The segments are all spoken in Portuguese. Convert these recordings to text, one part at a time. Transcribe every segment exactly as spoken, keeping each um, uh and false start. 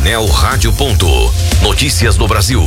Painel Rádio Ponto. Notícias do Brasil.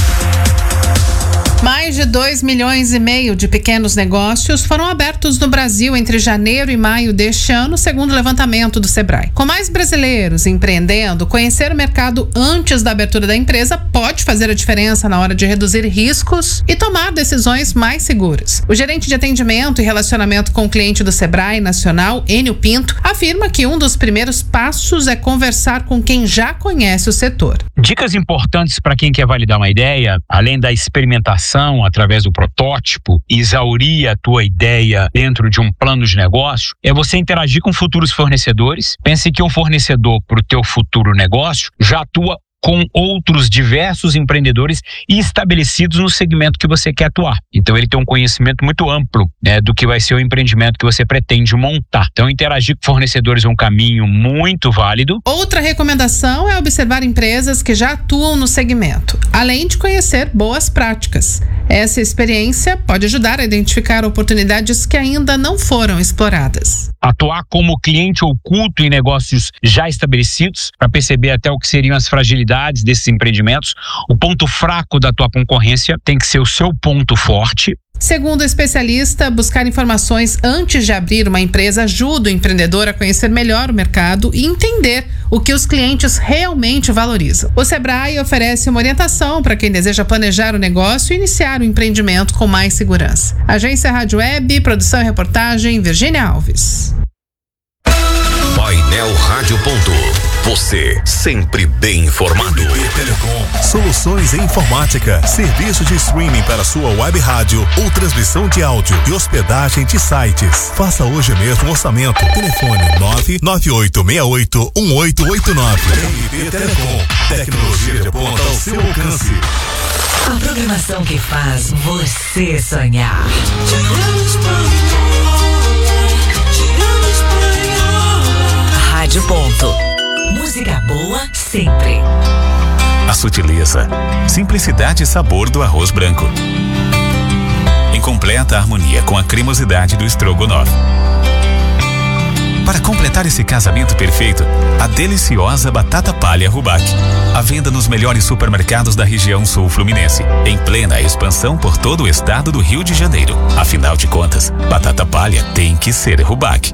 Mais de dois milhões e meio de pequenos negócios foram abertos no Brasil entre janeiro e maio deste ano, segundo o levantamento do Sebrae. Com mais brasileiros empreendendo, conhecer o mercado antes da abertura da empresa pode fazer a diferença na hora de reduzir riscos e tomar decisões mais seguras. O gerente de atendimento e relacionamento com o cliente do Sebrae Nacional, Enio Pinto, afirma que um dos primeiros passos é conversar com quem já conhece o setor. Dicas importantes para quem quer validar uma ideia, além da experimentação através do protótipo, exaurir a tua ideia dentro de um plano de negócio, é você interagir com futuros fornecedores. Pense que um fornecedor para o teu futuro negócio já atua com outros diversos empreendedores estabelecidos no segmento que você quer atuar. Então ele tem um conhecimento muito amplo, né, do que vai ser o empreendimento que você pretende montar. Então interagir com fornecedores é um caminho muito válido. Outra recomendação é observar empresas que já atuam no segmento, além de conhecer boas práticas. Essa experiência pode ajudar a identificar oportunidades que ainda não foram exploradas. Atuar como cliente oculto em negócios já estabelecidos, para perceber até o que seriam as fragilidades desses empreendimentos. O ponto fraco da tua concorrência tem que ser o seu ponto forte. Segundo o especialista, buscar informações antes de abrir uma empresa ajuda o empreendedor a conhecer melhor o mercado e entender o que os clientes realmente valorizam. O Sebrae oferece uma orientação para quem deseja planejar o negócio e iniciar o empreendimento com mais segurança. Agência Rádio Web, produção e reportagem, Virgínia Alves. Painel Rádio Ponto. Você sempre bem informado. Telecom. Soluções em informática. Serviço de streaming para sua web rádio ou transmissão de áudio e hospedagem de sites. Faça hoje mesmo um orçamento. Telefone nove nove oito seis oito um oito oito nove. R B Telecom. Tecnologia de ponta ao seu alcance. A programação que faz você sonhar. Rádio Ponto. Música boa sempre. A sutileza, simplicidade e sabor do arroz branco, em completa harmonia com a cremosidade do estrogonofe. Para completar esse casamento perfeito, a deliciosa batata palha Rubac. À venda nos melhores supermercados da região sul fluminense, em plena expansão por todo o estado do Rio de Janeiro. Afinal de contas, batata palha tem que ser Rubac.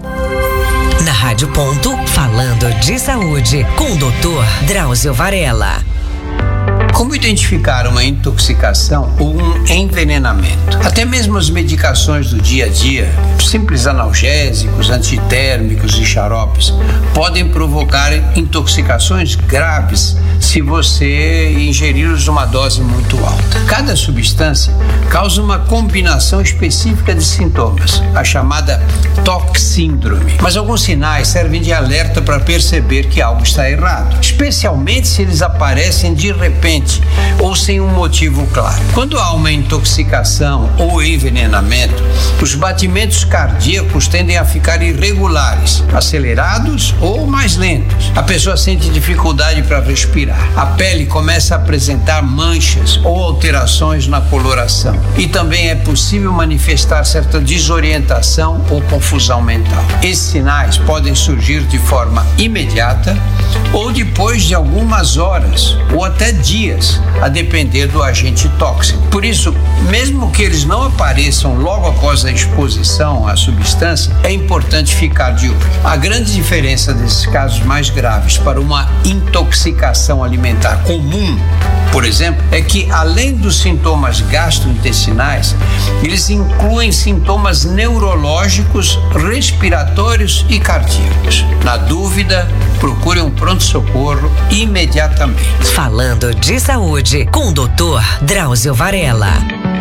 Na Rádio Ponto, falando de saúde, com o doutor Drauzio Varela. Como identificar uma intoxicação ou um envenenamento? Até mesmo as medicações do dia a dia, simples analgésicos, antitérmicos e xaropes, podem provocar intoxicações graves se você ingeri-los numa dose muito alta. Cada substância causa uma combinação específica de sintomas, a chamada toxíndrome. Mas alguns sinais servem de alerta para perceber que algo está errado, especialmente se eles aparecem de repente ou sem um motivo claro. Quando há uma intoxicação ou envenenamento, os batimentos cardíacos tendem a ficar irregulares, acelerados ou mais lentos. A pessoa sente dificuldade para respirar. A pele começa a apresentar manchas ou alterações na coloração. E também é possível manifestar certa desorientação ou confusão mental. Esses sinais podem surgir de forma imediata ou depois de algumas horas ou até dias, a depender do agente tóxico. Por isso, mesmo que eles não apareçam logo após a exposição à substância, é importante ficar de olho. A grande diferença desses casos mais graves para uma intoxicação alimentar comum, por exemplo, é que além dos sintomas gastrointestinais, eles incluem sintomas neurológicos, respiratórios e cardíacos. Na dúvida, procure um pronto-socorro imediatamente. Falando de saúde, com o doutor Drauzio Varela.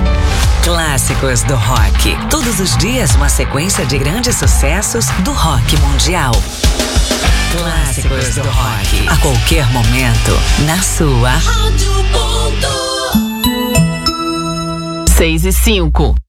Clássicos do rock. Todos os dias uma sequência de grandes sucessos do rock mundial. Clássicos do rock. A qualquer momento, na sua Rádio Ponto. seis e cinco.